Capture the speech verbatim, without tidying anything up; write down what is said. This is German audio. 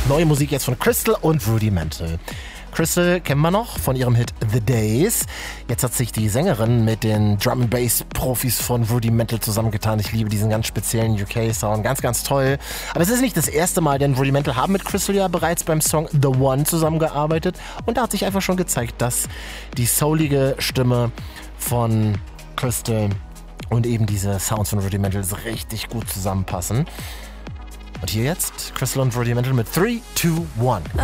Neue Musik jetzt von Crystal und Rudimental. Crystal kennen wir noch von ihrem Hit The Days. Jetzt hat sich die Sängerin mit den Drum and Bass Profis von Rudimental zusammengetan. Ich liebe diesen ganz speziellen U K-Sound, ganz, ganz toll. Aber es ist nicht das erste Mal, denn Rudimental haben mit Crystal ja bereits beim Song The One zusammengearbeitet. Und da hat sich einfach schon gezeigt, dass die soulige Stimme von Crystal und eben diese Sounds von Rudimental richtig gut zusammenpassen. Und hier jetzt Crystal und Rudimental mit three, two, one.